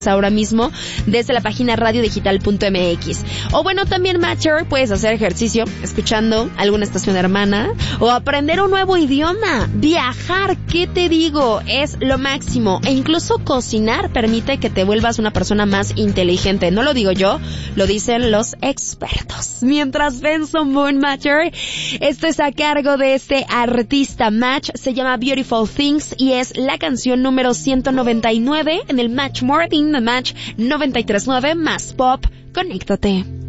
ahora mismo desde la página radiodigital.mx. O bueno, también Matcher, puedes hacer ejercicio escuchando alguna estación hermana o aprender un nuevo idioma. Viajar, ¿qué te digo? Es lo máximo. E incluso cocinar permite que te vuelvas una persona más inteligente. No lo digo yo, lo dicen los expertos. Mientras Benson Boone Matcher, esto es a cargo de este artista Match, se llama Beautiful Things y es la canción número 199 en el Match Morning, Match 93.9 más pop. Conéctate.